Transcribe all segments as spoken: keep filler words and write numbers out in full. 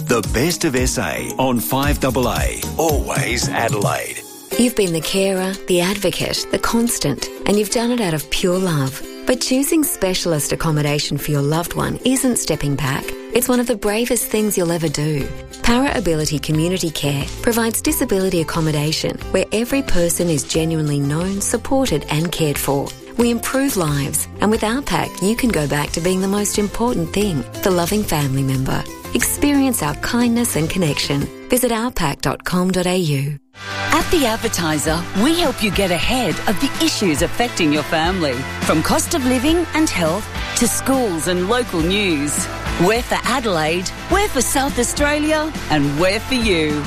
The best of S A on five A A. Always Adelaide. You've been the carer, the advocate, the constant, and you've done it out of pure love. But choosing specialist accommodation for your loved one isn't stepping back. It's one of the bravest things you'll ever do. Para Ability Community Care provides disability accommodation where every person is genuinely known, supported and cared for. We improve lives, and with our pack, you can go back to being the most important thing, the loving family member. Experience our kindness and connection. Visit our pack dot com dot a u. At The Advertiser, we help you get ahead of the issues affecting your family, from cost of living and health to schools and local news. We're for Adelaide, we're for South Australia, and we're for you.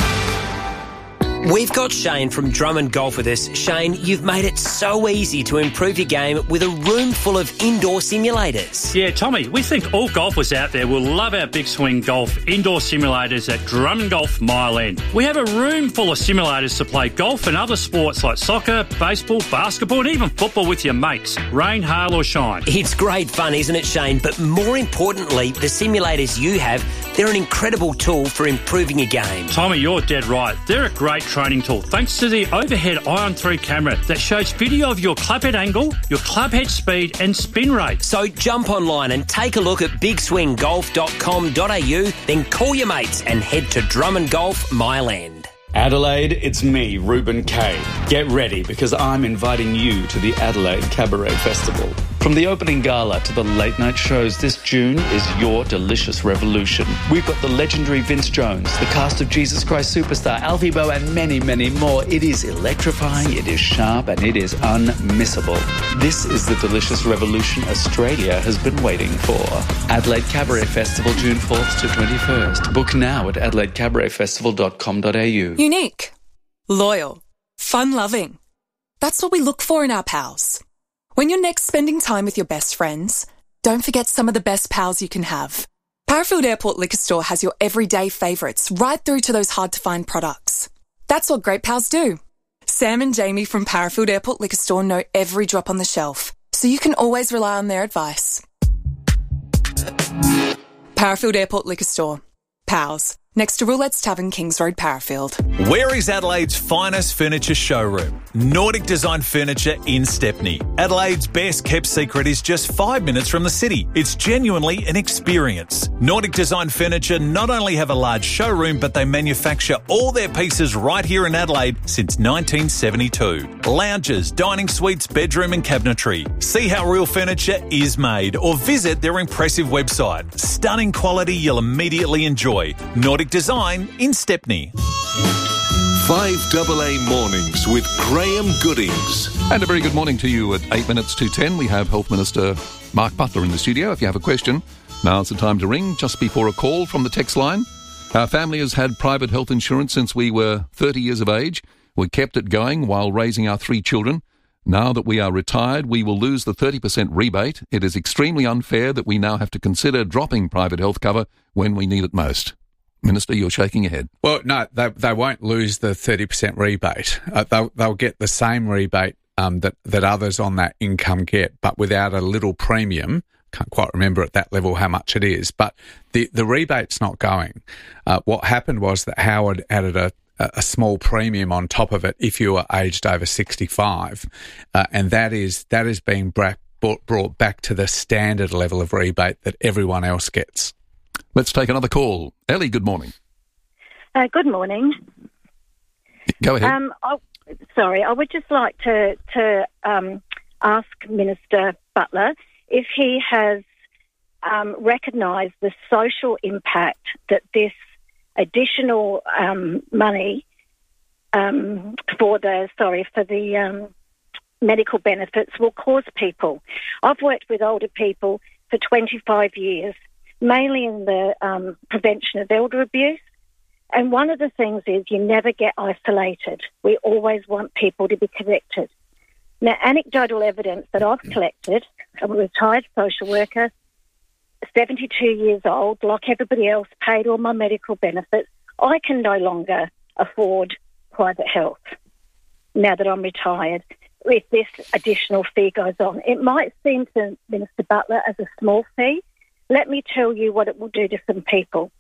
We've got Shane from Drummond Golf with us. Shane, you've made it so easy to improve your game with a room full of indoor simulators. Yeah, Tommy, we think all golfers out there will love our Big Swing Golf indoor simulators at Drummond Golf Mile End. We have a room full of simulators to play golf and other sports like soccer, baseball, basketball and even football with your mates, rain, hail or shine. It's great fun, isn't it, Shane? But more importantly, the simulators you have, they're an incredible tool for improving your game. Tommy, you're dead right. They're a great training tool thanks to the overhead Ion three camera that shows video of your clubhead angle, your clubhead speed and spin rate. So jump online and take a look at big swing golf dot com dot a u, then call your mates and head to Drummond Golf Mile End. Adelaide, it's me, Reuben Kay. Get ready because I'm inviting you to the Adelaide Cabaret Festival. From the opening gala to the late night shows, this June is your delicious revolution. We've got the legendary Vince Jones, the cast of Jesus Christ Superstar, Alfie Boe and many, many more. It is electrifying, it is sharp and it is unmissable. This is the delicious revolution Australia has been waiting for. Adelaide Cabaret Festival, June fourth to twenty-first. Book now at adelaide cabaret festival dot com dot a u. Unique, loyal, fun-loving. That's what we look for in our pals. When you're next spending time with your best friends, don't forget some of the best pals you can have. Parafield Airport Liquor Store has your everyday favourites right through to those hard-to-find products. That's what great pals do. Sam and Jamie from Parafield Airport Liquor Store know every drop on the shelf, so you can always rely on their advice. Parafield Airport Liquor Store. Pals. Next to Roulette's Tavern, Kings Road, Parafield. Where is Adelaide's finest furniture showroom? Nordic Design Furniture in Stepney. Adelaide's best kept secret is just five minutes from the city. It's genuinely an experience. Nordic Design Furniture not only have a large showroom, but they manufacture all their pieces right here in Adelaide since nineteen seventy-two. Lounges, dining suites, bedroom and cabinetry. See how real furniture is made or visit their impressive website. Stunning quality you'll immediately enjoy. Nordic Design in Stepney. five A A Mornings with Graham Goodings. And a very good morning to you at eight minutes to ten. We have Health Minister Mark Butler in the studio. If you have a question, now's the time to ring just before a call from the text line. Our family has had private health insurance since we were thirty years of age. We kept it going while raising our three children. Now that we are retired, we will lose the thirty percent rebate. It is extremely unfair that we now have to consider dropping private health cover when we need it most. Minister, you're shaking your head. Well, no, they they won't lose the thirty percent rebate. Uh, they'll they'll get the same rebate um, that that others on that income get, but without a little premium. Can't quite remember at that level how much it is, but the the rebate's not going. Uh, what happened was that Howard added a a small premium on top of it if you were aged over sixty-five, uh, and that is that is being brought brought back to the standard level of rebate that everyone else gets. Let's take another call. Ellie, good morning. Uh, good morning. Go ahead. Um, I, sorry, I would just like to, to um, ask Minister Butler if he has um, recognised the social impact that this additional um, money um, for the sorry for the um, medical benefits will cause people. I've worked with older people for twenty-five years. Mainly in the um, prevention of elder abuse. And one of the things is you never get isolated. We always want people to be connected. Now, anecdotal evidence that I've collected, I'm a retired social worker, seventy-two years old, like everybody else, paid all my medical benefits. I can no longer afford private health now that I'm retired. If this additional fee goes on, it might seem to Minister Butler as a small fee. Let me tell you what it will do to some people.